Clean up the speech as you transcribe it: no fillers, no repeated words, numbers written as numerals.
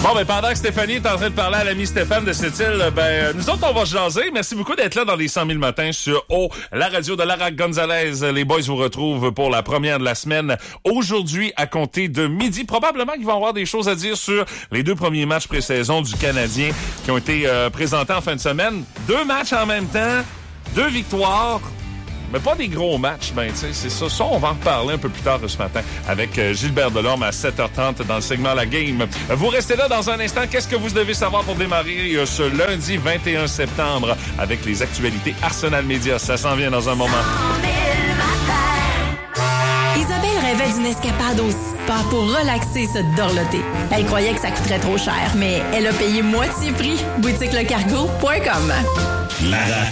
Bon, ben pendant que Stéphanie est en train de parler à l'ami Stéphane de cette île, nous autres, on va jaser. Merci beaucoup d'être là dans les 100 000 matins sur la radio de Lara Gonzalez. Les boys vous retrouvent pour la première de la semaine. Aujourd'hui, à compter de midi, probablement qu'ils vont avoir des choses à dire sur les 2 premiers matchs pré-saison du Canadien qui ont été présentés en fin de semaine. 2 matchs en même temps, 2 victoires. Mais pas des gros matchs, tu sais, c'est ça. Ça, on va en reparler un peu plus tard ce matin avec Gilbert Delorme à 7h30 dans le segment La Game. Vous restez là dans un instant. Qu'est-ce que vous devez savoir pour démarrer ce lundi 21 septembre avec les actualités Arsenal Média? Ça s'en vient dans un moment. Isabelle rêvait d'une escapade au spa pour relaxer et se dorloter. Elle croyait que ça coûterait trop cher, mais elle a payé moitié prix. BoutiqueLeCargo.com.